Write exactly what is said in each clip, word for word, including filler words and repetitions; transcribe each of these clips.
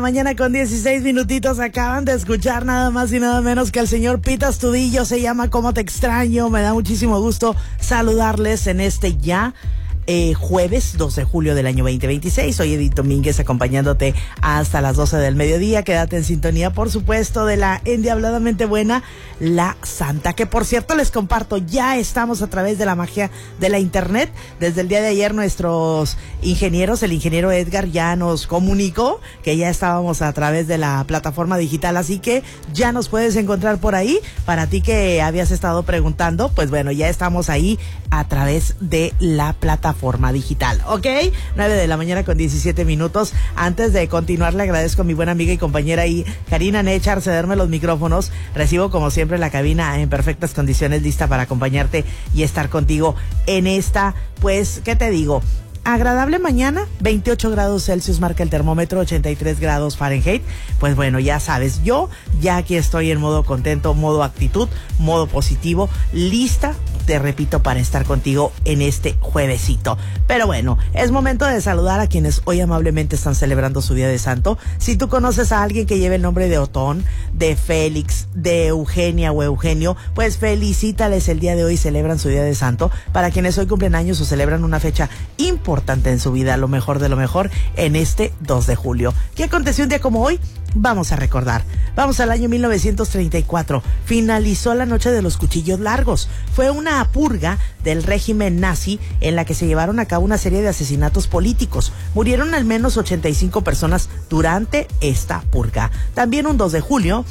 Mañana con dieciséis minutitos acaban de escuchar nada más y nada menos que al señor Pita Astudillo. Se llama Cómo te extraño. Me da muchísimo gusto saludarles en este ya Eh, jueves dos de julio del año veinte veintiséis. Soy Edith Domínguez acompañándote hasta las doce del mediodía. Quédate en sintonía, por supuesto, de la endiabladamente buena La Santa, que por cierto les comparto, ya estamos a través de la magia de la internet. Desde el día de ayer nuestros ingenieros, el ingeniero Edgar ya nos comunicó que ya estábamos a través de la plataforma digital, así que ya nos puedes encontrar por ahí. Para ti que habías estado preguntando, pues bueno, ya estamos ahí a través de la plataforma forma digital, ¿ok? nueve de la mañana con diecisiete minutos. Antes de continuar, le agradezco a mi buena amiga y compañera ahí, Karina Nechar, cederme los micrófonos. Recibo como siempre la cabina en perfectas condiciones, lista para acompañarte y estar contigo en esta, pues, ¿qué te digo? Agradable mañana, veintiocho grados Celsius marca el termómetro, ochenta y tres grados Fahrenheit. Pues bueno, ya sabes, yo ya aquí estoy en modo contento, modo actitud, modo positivo, lista, te repito, para estar contigo en este juevesito. Pero bueno, es momento de saludar a quienes hoy amablemente están celebrando su día de santo. Si tú conoces a alguien que lleve el nombre de Otón, de Félix, de Eugenia o Eugenio, pues felicítales el día de hoy, celebran su día de santo. Para quienes hoy cumplen años o celebran una fecha importante importante en su vida, lo mejor de lo mejor en este dos de julio. ¿Qué aconteció un día como hoy? Vamos a recordar. Vamos al año mil novecientos treinta y cuatro. Finalizó la noche de los cuchillos largos. Fue una purga del régimen nazi en la que se llevaron a cabo una serie de asesinatos políticos. Murieron al menos ochenta y cinco personas durante esta purga. También un dos de julio,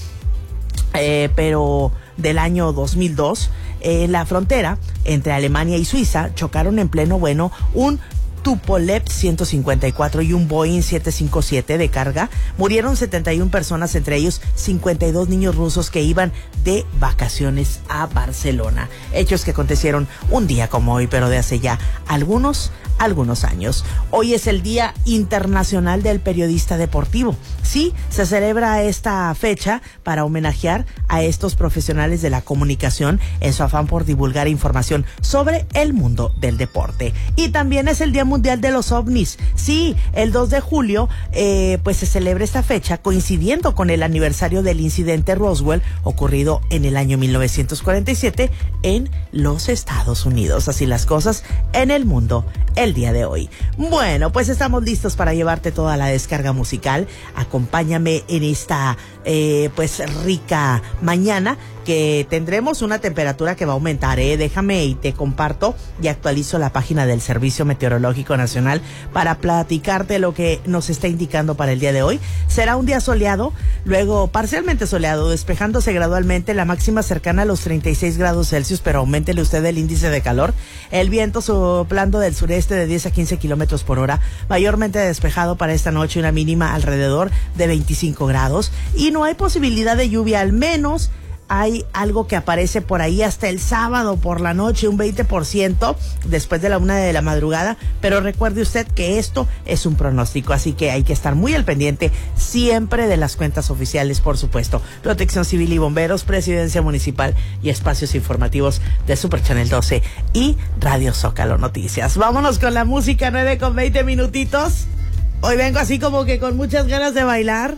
eh, pero del año dos mil dos, en eh, la frontera entre Alemania y Suiza chocaron en pleno vuelo un Tupolev ciento cincuenta y cuatro y un Boeing siete cincuenta y siete de carga. Murieron setenta y una personas, entre ellos cincuenta y dos niños rusos que iban de vacaciones a Barcelona. Hechos que acontecieron un día como hoy, pero de hace ya algunos, algunos años. Hoy es el Día Internacional del Periodista Deportivo. Sí, se celebra esta fecha para homenajear a estos profesionales de la comunicación en su afán por divulgar información sobre el mundo del deporte. Y también es el Día Mundial de los OVNIs. Sí, el dos de julio, eh, pues se celebra esta fecha coincidiendo con el aniversario del incidente Roswell ocurrido en el año mil novecientos cuarenta y siete en los Estados Unidos. Así las cosas en el mundo el día de hoy. Bueno, pues estamos listos para llevarte toda la descarga musical. Acompáñame en esta eh, pues rica mañana, que tendremos una temperatura que va a aumentar, ¿eh? Déjame y te comparto y actualizo la página del Servicio Meteorológico Nacional para platicarte lo que nos está indicando para el día de hoy. Será un día soleado, luego parcialmente soleado, despejándose gradualmente, la máxima cercana a los treinta y seis grados Celsius, pero auméntele usted el índice de calor. El viento soplando del sureste de diez a quince kilómetros por hora, mayormente despejado para esta noche, una mínima alrededor de veinticinco grados, y no hay posibilidad de lluvia, al menos hay algo que aparece por ahí hasta el sábado por la noche, un veinte por ciento después de la una de la madrugada, pero recuerde usted que esto es un pronóstico, así que hay que estar muy al pendiente siempre de las cuentas oficiales, por supuesto. Protección Civil y Bomberos, Presidencia Municipal y espacios informativos de Super Channel doce y Radio Zócalo Noticias. Vámonos con la música, nueve con veinte minutitos. Hoy vengo así como que con muchas ganas de bailar.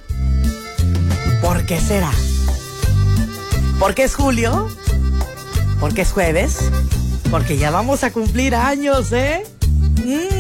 ¿Por qué será? Porque es julio, porque es jueves, porque ya vamos a cumplir años, ¿eh? Mm.